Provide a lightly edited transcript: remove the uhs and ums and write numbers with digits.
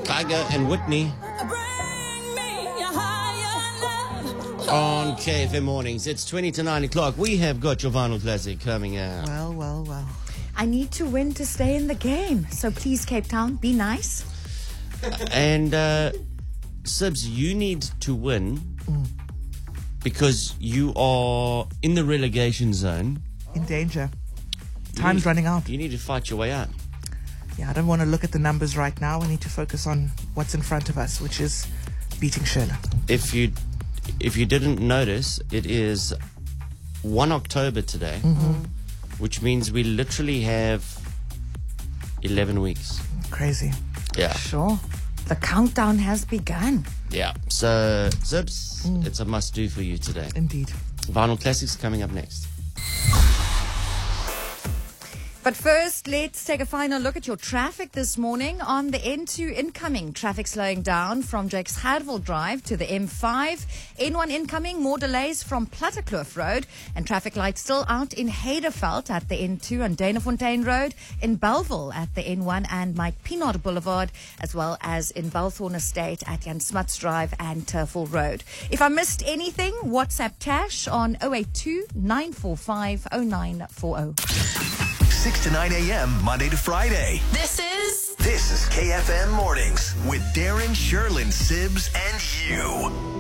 Tiger and Whitney on KFM Mornings. It's 20 to 9 o'clock. We have got your vinyl classic coming out. Well. I need to win to stay in the game. So please, Cape Town, be nice. And Sibs, you need to win because you are in the relegation zone. In danger. Time's running out. You need to fight your way out. Yeah, I don't want to look at the numbers right now. We need to focus on what's in front of us, which is beating Sherla. If you didn't notice, it is 1 October today, which means we literally have 11 weeks. Crazy. Yeah. Sure. The countdown has begun. Yeah. So, Zips, it's a must-do for you today. Indeed. Vinyl Classics coming up next. But first, let's take a final look at your traffic this morning. On the N2 incoming, traffic slowing down from Jakes Hartwell Drive to the M5. N1 incoming, more delays from Plattekloof Road. And traffic lights still out in Heideveld at the N2 and Danafontein Road. In Belleville at the N1 and Mike Pinard Boulevard, as well as in Balthorn Estate at Jan Smuts Drive and Turfel Road. If I missed anything, WhatsApp Tash on 082 945 0940. 6 to 9 a.m. Monday to Friday. This is KFM Mornings with Darren, Sherlyn, Sibs, and you.